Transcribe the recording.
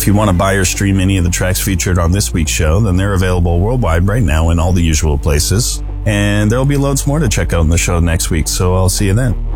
you want to buy or stream any of the tracks featured on this week's show, then they're available worldwide right now in all the usual places. And there'll be loads more to check out in the show next week, so I'll see you then.